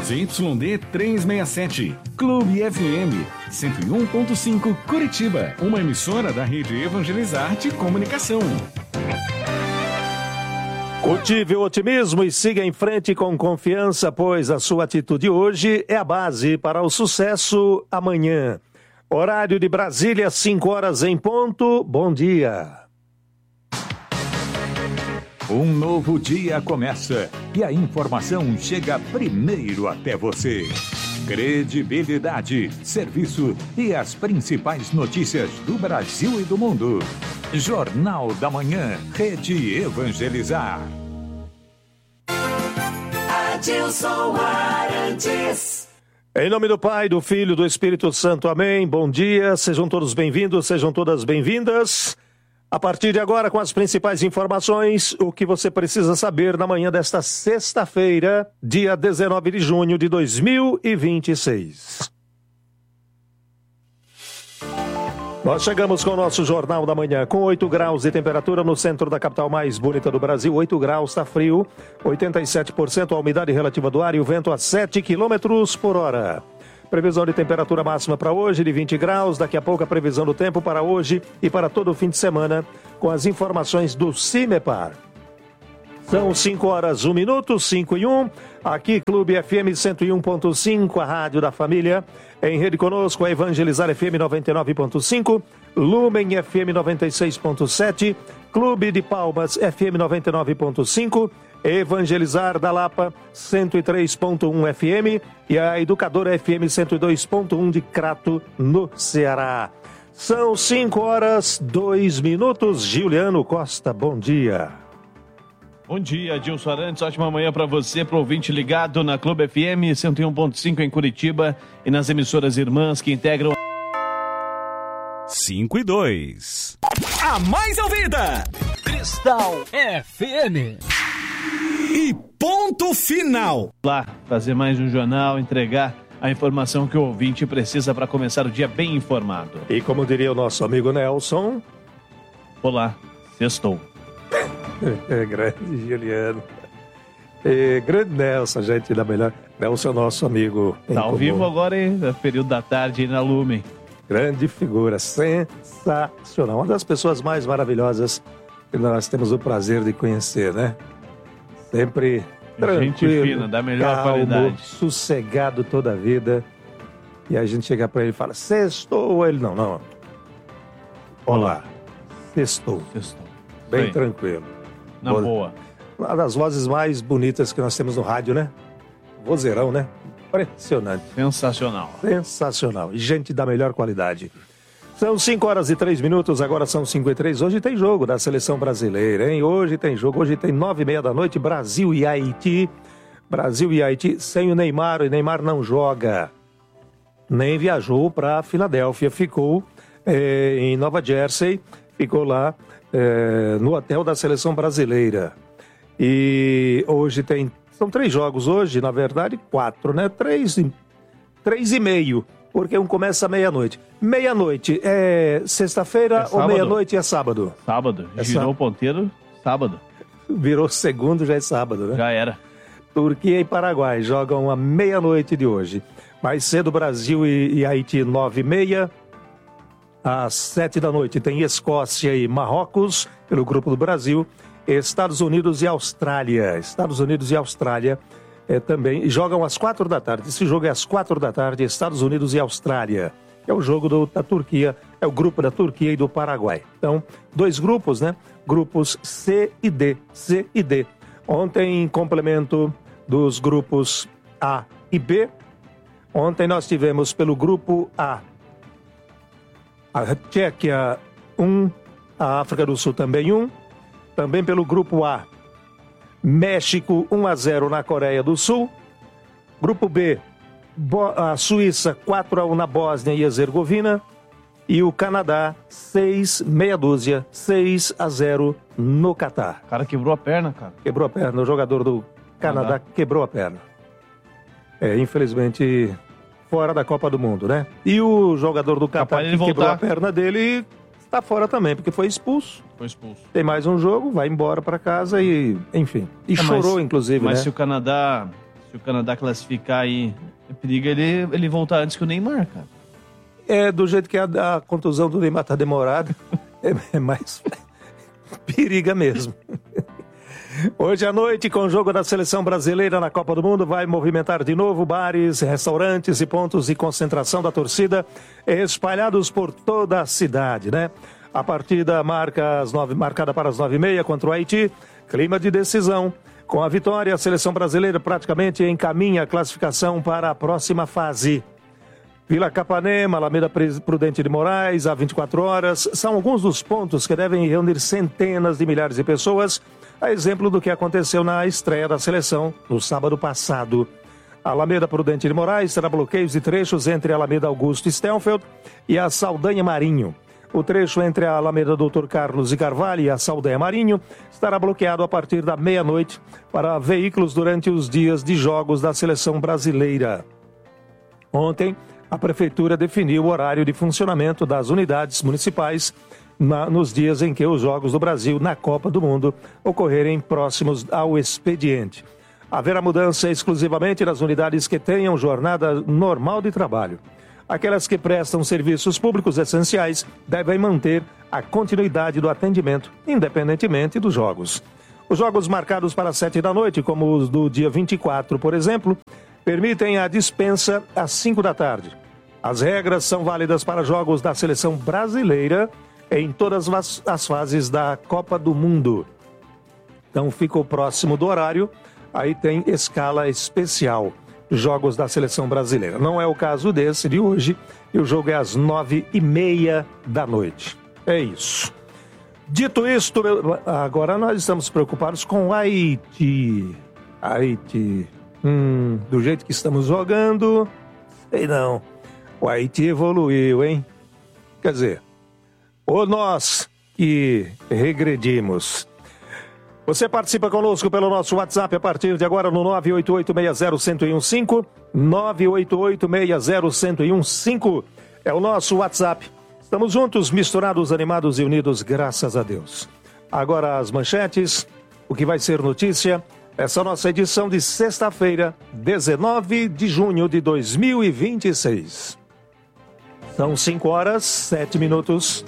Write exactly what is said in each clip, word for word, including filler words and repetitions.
Z Y D trezentos e sessenta e sete, Clube F M cento e um ponto cinco Curitiba, uma emissora da Rede Evangelizarte Comunicação. Cultive o otimismo e siga em frente com confiança, pois a sua atitude hoje é a base para o sucesso amanhã. Horário de Brasília, cinco horas em ponto. Bom dia. Um novo dia começa e a informação chega primeiro até você. Credibilidade, serviço e as principais notícias do Brasil e do mundo. Jornal da Manhã, Rede Evangelizar. Adilson Arantes. Em nome do Pai, do Filho e do Espírito Santo, amém. Bom dia, sejam todos bem-vindos, sejam todas bem-vindas. A partir de agora, com as principais informações, o que você precisa saber na manhã desta sexta-feira, dia dezenove de junho de dois mil e vinte e seis. Nós chegamos com o nosso Jornal da Manhã, com oito graus de temperatura no centro da capital mais bonita do Brasil. oito graus, está frio, oitenta e sete por cento a umidade relativa do ar e o vento a sete quilômetros por hora. Previsão de temperatura máxima para hoje de vinte graus, daqui a pouco a previsão do tempo para hoje e para todo o fim de semana, com as informações do Cimepar. São cinco horas, um minuto, cinco e um. Aqui, Clube F M cento e um ponto cinco, a rádio da família. Em rede conosco, a Evangelizar F M noventa e nove ponto cinco, Lumen F M noventa e seis ponto sete, Clube de Palmas F M noventa e nove ponto cinco, Evangelizar da Lapa cento e três ponto um F M e a Educadora F M cento e dois ponto um de Crato, no Ceará. São cinco horas, dois minutos. Juliano Costa, bom dia. Bom dia, Adilson Arantes. Ótima manhã para você, para o ouvinte ligado na Clube F M cento e um ponto cinco em Curitiba e nas emissoras irmãs que integram cinco e dois. A mais ouvida, Cristal F M. E ponto final. Lá, fazer mais um jornal, entregar a informação que o ouvinte precisa para começar o dia bem informado. E como diria o nosso amigo Nelson... Olá, sextou. É, grande Juliano. É, grande Nelson, gente da melhor. Nelson é nosso amigo. Tá ao vivo agora, hein? No período da tarde na Lumen. Grande figura, sensacional. Uma das pessoas mais maravilhosas que nós temos o prazer de conhecer, né? Sempre tranquilo, gente fina, da melhor calmo, qualidade. Sossegado toda a vida. E a gente chega pra ele e fala, sextou. Ele, não, não. Olá, sextou. Sextou. Bem Sim. tranquilo. Na boa. boa. Uma das vozes mais bonitas que nós temos no rádio, né? Vozeirão, né? Impressionante. Sensacional. Sensacional. E gente da melhor qualidade. São cinco horas e três minutos, agora são cinco e três. Hoje tem jogo da seleção brasileira, hein? Hoje tem jogo, hoje tem nove e meia da noite, Brasil e Haiti. Brasil e Haiti sem o Neymar, o Neymar não joga. Nem viajou para Filadélfia, ficou é, em Nova Jersey, ficou lá é, no hotel da seleção brasileira. E hoje tem, são três jogos hoje, na verdade, quatro, né? Três, três e meio. Porque um começa meia-noite. Meia-noite é sexta-feira é ou meia-noite é sábado? Sábado. É Girou sábado. o ponteiro, sábado. Virou segundo, já é sábado, né? Já era. Turquia e Paraguai jogam a meia-noite de hoje. Mais cedo, Brasil e, e Haiti, nove e meia. Às sete da noite tem Escócia e Marrocos, pelo grupo do Brasil. Estados Unidos e Austrália. Estados Unidos e Austrália. É, também jogam às quatro da tarde. Esse jogo é às quatro da tarde, Estados Unidos e Austrália. É o jogo do, da Turquia, é o grupo da Turquia e do Paraguai. Então, dois grupos, né? Grupos C e D. C e D. Ontem, em complemento dos grupos A e B, ontem nós tivemos pelo grupo A a Tchequia um, a África do Sul também um, também pelo grupo A. México um a zero na Coreia do Sul. Grupo B, a Suíça quatro a um na Bósnia e Herzegovina. E o Canadá seis, meia dúzia, seis a zero no Catar. O cara quebrou a perna, cara. Quebrou a perna, o jogador do Canadá, Canadá. quebrou a perna. É, infelizmente, fora da Copa do Mundo, né? E o jogador do Catar que quebrou a perna dele está fora também, porque foi expulso. Foi expulso. Tem mais um jogo, vai embora para casa e, enfim. E é, chorou, mas, inclusive, mas né? se o Canadá, Se o Canadá classificar aí, periga ele, ele voltar antes que o Neymar, cara. É, do jeito que a, a contusão do Neymar tá demorada, é, é mais periga mesmo. Hoje à noite, com o jogo da seleção brasileira na Copa do Mundo, vai movimentar de novo bares, restaurantes e pontos de concentração da torcida espalhados por toda a cidade, né? A partida marca as nove, marcada para as nove e meia contra o Haiti, clima de decisão. Com a vitória, a seleção brasileira praticamente encaminha a classificação para a próxima fase. Vila Capanema, Alameda Prudente de Moraes, há vinte e quatro horas, são alguns dos pontos que devem reunir centenas de milhares de pessoas, a exemplo do que aconteceu na estreia da seleção no sábado passado. A Alameda Prudente de Moraes terá bloqueios de trechos entre a Alameda Augusto Stelfeld e a Saldanha Marinho. O trecho entre a Alameda doutor Carlos e Carvalho e a Saldanha Marinho estará bloqueado a partir da meia-noite para veículos durante os dias de jogos da seleção brasileira. Ontem, a Prefeitura definiu o horário de funcionamento das unidades municipais na, nos dias em que os Jogos do Brasil na Copa do Mundo ocorrerem próximos ao expediente. Haverá mudança exclusivamente nas unidades que tenham jornada normal de trabalho. Aquelas que prestam serviços públicos essenciais devem manter a continuidade do atendimento, independentemente dos jogos. Os jogos marcados para as sete da noite, como os do dia vinte e quatro, por exemplo, permitem a dispensa às cinco da tarde. As regras são válidas para jogos da seleção brasileira em todas as fases da Copa do Mundo. Então ficou próximo do horário, aí tem escala especial. Jogos da seleção brasileira. Não é o caso desse de hoje, e o jogo é às nove e meia da noite. É isso. Dito isto, agora nós estamos preocupados com o Haiti. Haiti. Hum, do jeito que estamos jogando, sei não. O Haiti evoluiu, hein? Quer dizer, ou nós que regredimos. Você participa conosco pelo nosso WhatsApp a partir de agora no nove oito oito, seis zero, um zero um cinco, nove oito oito, seis zero, um zero um cinco. É o nosso WhatsApp. Estamos juntos, misturados, animados e unidos, graças a Deus. Agora as manchetes, o que vai ser notícia, essa nossa edição de sexta-feira, dezenove de junho de dois mil e vinte e seis. São cinco horas, sete minutos.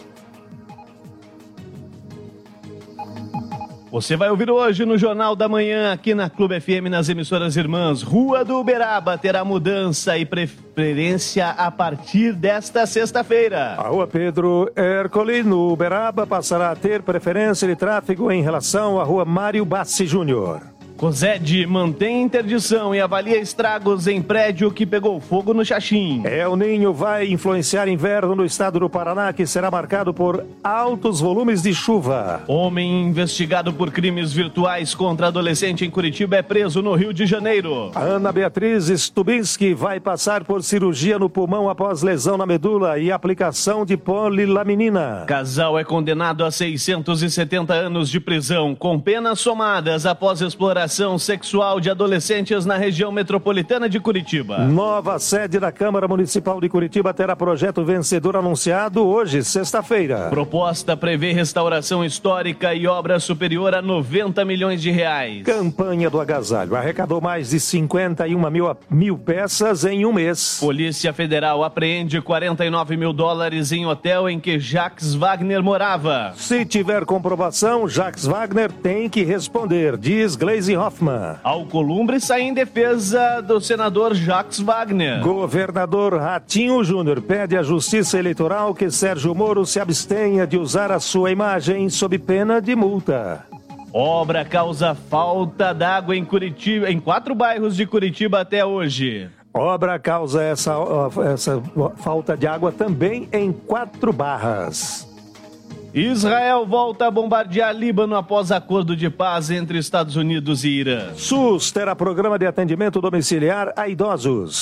Você vai ouvir hoje no Jornal da Manhã, aqui na Clube F M, nas emissoras irmãs. Rua do Uberaba terá mudança e preferência a partir desta sexta-feira. A Rua Pedro Ercole, no Uberaba, passará a ter preferência de tráfego em relação à Rua Mário Bassi Júnior. COSED mantém interdição e avalia estragos em prédio que pegou fogo no Xaxim. El Ninho vai influenciar inverno no estado do Paraná, que será marcado por altos volumes de chuva. Homem investigado por crimes virtuais contra adolescente em Curitiba é preso no Rio de Janeiro. A Ana Beatriz Stubinski vai passar por cirurgia no pulmão após lesão na medula e aplicação de polilaminina. Casal é condenado a seiscentos e setenta anos de prisão, com penas somadas após exploração sexual de adolescentes na região metropolitana de Curitiba. Nova sede da Câmara Municipal de Curitiba terá projeto vencedor anunciado hoje, sexta-feira. Proposta prevê restauração histórica e obra superior a noventa milhões de reais. Campanha do agasalho arrecadou mais de cinquenta e uma mil, mil peças em um mês. Polícia Federal apreende quarenta e nove mil dólares em hotel em que Jacques Wagner morava. Se tiver comprovação, Jacques Wagner tem que responder, diz Gleisi Hoffmann. Alcolumbre sai em defesa do senador Jacques Wagner. Governador Ratinho Júnior pede à Justiça Eleitoral que Sérgio Moro se abstenha de usar a sua imagem sob pena de multa. Obra causa falta d'água em Curitiba, em quatro bairros de Curitiba até hoje. Obra causa essa, essa falta de água também em quatro barras. Israel volta a bombardear Líbano após acordo de paz entre Estados Unidos e Irã. SUS terá programa de atendimento domiciliar a idosos.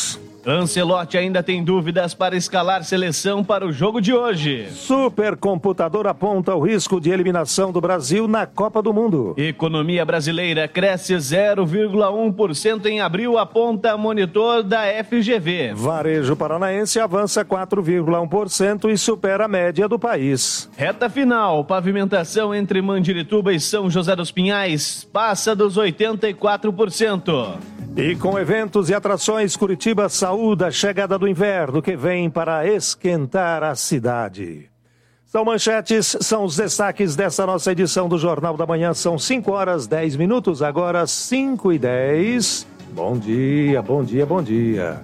Ancelotti ainda tem dúvidas para escalar seleção para o jogo de hoje. Supercomputador aponta o risco de eliminação do Brasil na Copa do Mundo. Economia brasileira cresce zero vírgula um por cento em abril, aponta monitor da F G V. Varejo paranaense avança quatro vírgula um por cento e supera a média do país. Reta final, pavimentação entre Mandirituba e São José dos Pinhais passa dos oitenta e quatro por cento. E com eventos e atrações, Curitiba saúda a chegada do inverno que vem para esquentar a cidade. São manchetes, são os destaques dessa nossa edição do Jornal da Manhã. São cinco horas dez minutos, agora cinco e dez. Bom dia, bom dia, bom dia.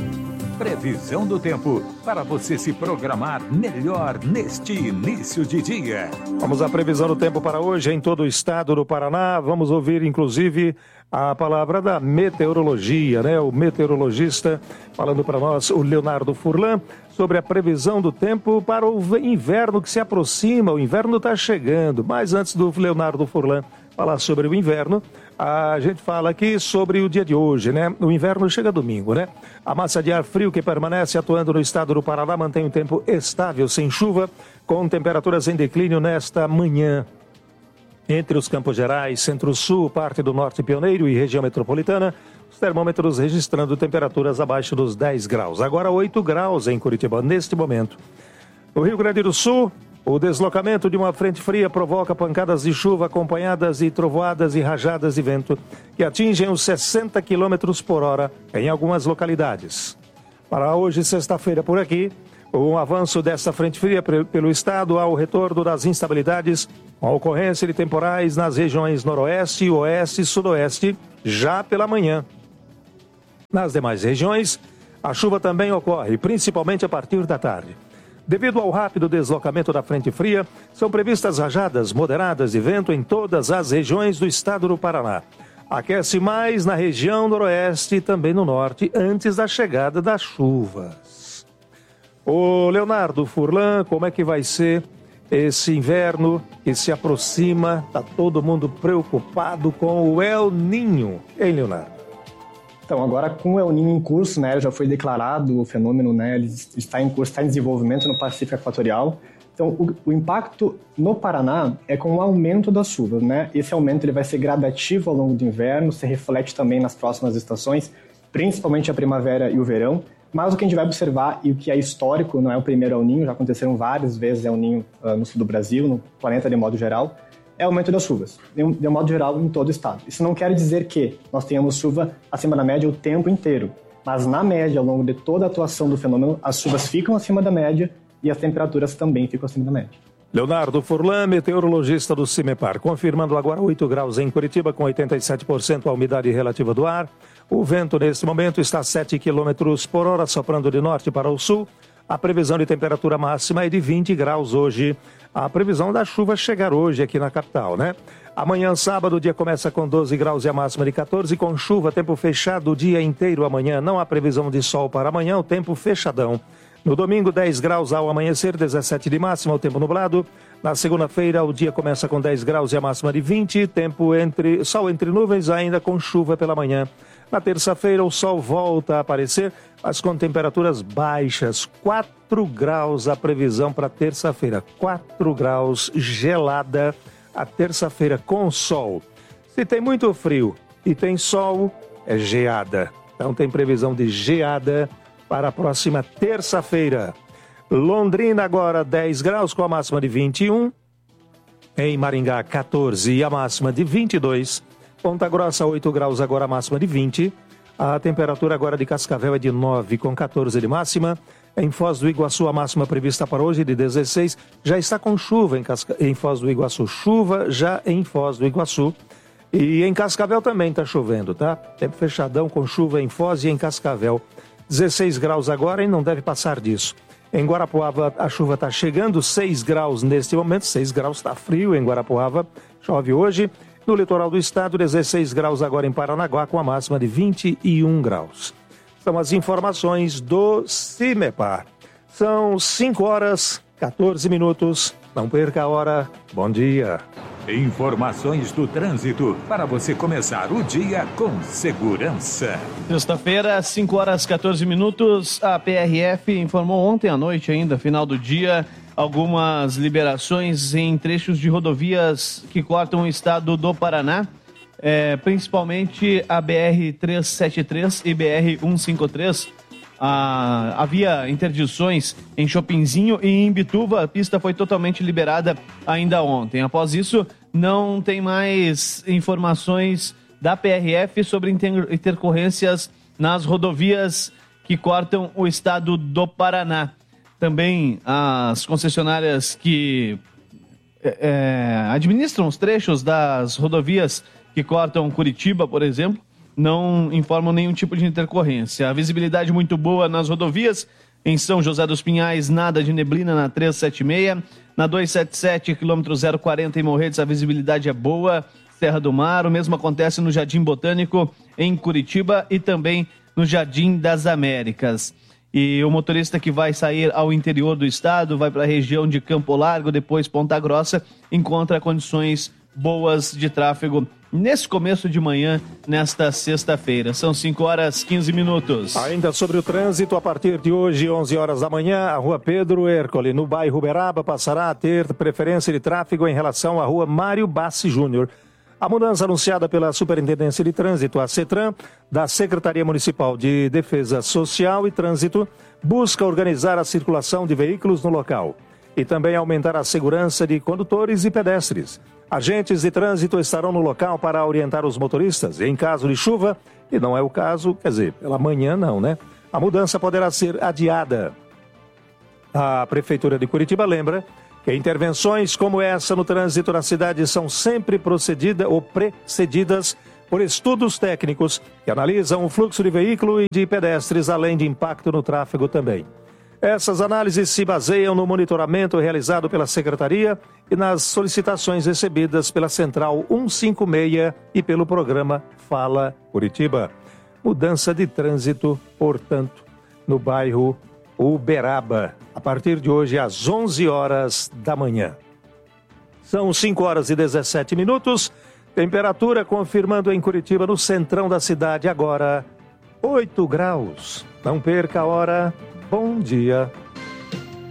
Previsão do tempo para você se programar melhor neste início de dia. Vamos à previsão do tempo para hoje em todo o estado do Paraná. Vamos ouvir, inclusive, a palavra da meteorologia, né? O meteorologista falando para nós, o Leonardo Furlan, sobre a previsão do tempo para o inverno que se aproxima. O inverno está chegando, mas antes do Leonardo Furlan falar sobre o inverno, a gente fala aqui sobre o dia de hoje, né? O inverno chega domingo, né? A massa de ar frio que permanece atuando no estado do Paraná mantém um tempo estável, sem chuva, com temperaturas em declínio nesta manhã. Entre os Campos Gerais, Centro-Sul, parte do Norte Pioneiro e região metropolitana, os termômetros registrando temperaturas abaixo dos dez graus. Agora oito graus em Curitiba, neste momento. No Rio Grande do Sul, o deslocamento de uma frente fria provoca pancadas de chuva acompanhadas de trovoadas e rajadas de vento que atingem os sessenta quilômetros por hora em algumas localidades. Para hoje, sexta-feira, por aqui, o avanço desta frente fria pelo estado ao retorno das instabilidades, com a ocorrência de temporais nas regiões noroeste, oeste e sudoeste, já pela manhã. Nas demais regiões, a chuva também ocorre, principalmente a partir da tarde. Devido ao rápido deslocamento da frente fria, são previstas rajadas moderadas de vento em todas as regiões do estado do Paraná. Aquece mais na região noroeste e também no norte, antes da chegada das chuvas. Ô Leonardo Furlan, como é que vai ser esse inverno que se aproxima? Está todo mundo preocupado com o El Niño, hein, Leonardo? Então, agora com o El Niño em curso, né, já foi declarado o fenômeno, né, ele está em curso, está em desenvolvimento no Pacífico Equatorial. Então, o, o impacto no Paraná é com o aumento das chuvas, né? Esse aumento ele vai ser gradativo ao longo do inverno, se reflete também nas próximas estações, principalmente a primavera e o verão. Mas o que a gente vai observar, e o que é histórico, não é o primeiro El Niño, já aconteceram várias vezes El Niño uh, no sul do Brasil, no planeta de modo geral, é o aumento das chuvas, de, um, de um modo geral em todo o estado. Isso não quer dizer que nós tenhamos chuva acima da média o tempo inteiro, mas na média, ao longo de toda a atuação do fenômeno, as chuvas ficam acima da média e as temperaturas também ficam acima da média. Leonardo Furlan, meteorologista do CIMEPAR, confirmando agora oito graus em Curitiba, com oitenta e sete por cento a umidade relativa do ar. O vento, neste momento, está a sete quilômetros por hora, soprando de norte para o sul. A previsão de temperatura máxima é de vinte graus hoje. A previsão da chuva chegar hoje aqui na capital, né? Amanhã, sábado, o dia começa com doze graus e a máxima de quatorze, com chuva, tempo fechado o dia inteiro amanhã. Não há previsão de sol para amanhã, o tempo fechadão. No domingo, dez graus ao amanhecer, dezessete de máxima, o tempo nublado. Na segunda-feira, o dia começa com dez graus e a máxima de vinte, tempo entre sol entre nuvens, ainda com chuva pela manhã. Na terça-feira, o sol volta a aparecer, mas com temperaturas baixas. quatro graus a previsão para terça-feira. quatro graus, gelada a terça-feira com sol. Se tem muito frio e tem sol, é geada. Então tem previsão de geada para a próxima terça-feira. Londrina agora dez graus com a máxima de vinte e um. Em Maringá, quatorze e a máxima de vinte e dois. Ponta Grossa, oito graus, agora a máxima de vinte. A temperatura agora de Cascavel é de nove, com quatorze de máxima. Em Foz do Iguaçu, a máxima prevista para hoje de dezesseis. Já está com chuva em, Casca... em Foz do Iguaçu. Chuva já em Foz do Iguaçu. E em Cascavel também está chovendo, tá? Tempo fechadão com chuva em Foz e em Cascavel. dezesseis graus agora e não deve passar disso. Em Guarapuava, a chuva está chegando, seis graus neste momento. seis graus, está frio em Guarapuava. Chove hoje. No litoral do estado, dezesseis graus agora em Paranaguá, com a máxima de vinte e um graus. São as informações do CIMEPAR. São cinco horas, quatorze minutos. Não perca a hora. Bom dia. Informações do trânsito para você começar o dia com segurança. Sexta-feira, cinco horas e quatorze minutos. A P R F informou ontem à noite ainda, final do dia, algumas liberações em trechos de rodovias que cortam o estado do Paraná, é, principalmente a B R trezentos e setenta e três e B R cento e cinquenta e três. Ah, havia interdições em Chopinzinho e em Bituva. A pista foi totalmente liberada ainda ontem. Após isso, não tem mais informações da P R F sobre inter- intercorrências nas rodovias que cortam o estado do Paraná. Também as concessionárias que é, administram os trechos das rodovias que cortam Curitiba, por exemplo, não informam nenhum tipo de intercorrência. A visibilidade muito boa nas rodovias. Em São José dos Pinhais, nada de neblina na trezentos e setenta e seis. Na duzentos e setenta e sete, quilômetro zero quarenta em Morretes, a visibilidade é boa. Serra do Mar, o mesmo acontece no Jardim Botânico, em Curitiba, e também no Jardim das Américas. E o motorista que vai sair ao interior do estado, vai para a região de Campo Largo, depois Ponta Grossa, encontra condições boas de tráfego nesse começo de manhã, nesta sexta-feira. São cinco horas e quinze minutos. Ainda sobre o trânsito, a partir de hoje, onze horas da manhã, a rua Pedro Ercole, no bairro Uberaba, passará a ter preferência de tráfego em relação à rua Mário Bassi Júnior. A mudança anunciada pela Superintendência de Trânsito, a CETRAN, da Secretaria Municipal de Defesa Social e Trânsito, busca organizar a circulação de veículos no local e também aumentar a segurança de condutores e pedestres. Agentes de trânsito estarão no local para orientar os motoristas. Em caso de chuva, e não é o caso, quer dizer, pela manhã não, né? A mudança poderá ser adiada. A Prefeitura de Curitiba lembra que intervenções como essa no trânsito na cidade são sempre procedidas ou precedidas por estudos técnicos que analisam o fluxo de veículo e de pedestres, além de impacto no tráfego também. Essas análises se baseiam no monitoramento realizado pela Secretaria e nas solicitações recebidas pela Central cento e cinquenta e seis e pelo programa Fala Curitiba. Mudança de trânsito, portanto, no bairro Uberaba, a partir de hoje às onze horas da manhã. São cinco horas e dezessete minutos, temperatura confirmando em Curitiba, no centrão da cidade, agora oito graus. Não perca a hora. Bom dia.